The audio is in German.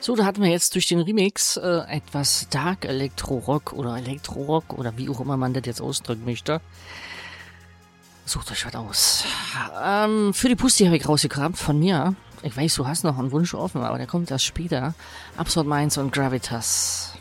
So, da hatten wir jetzt durch den Remix etwas Dark Elektro-Rock oder wie auch immer man das jetzt ausdrücken möchte. Sucht euch was aus. Für die Pusti habe ich rausgekramt von mir. Ich weiß, du hast noch einen Wunsch offen, aber der kommt erst später. Absurd Minds und Gravitas.